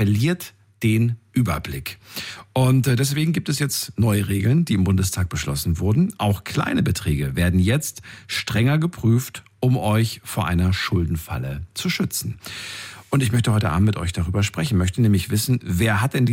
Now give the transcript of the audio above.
verliert den Überblick. Und deswegen gibt es jetzt neue Regeln, die im Bundestag beschlossen wurden. Auch kleine Beträge werden jetzt strenger geprüft, um euch vor einer Schuldenfalle zu schützen. Und ich möchte heute Abend mit euch darüber sprechen, möchte nämlich wissen, wer hat denn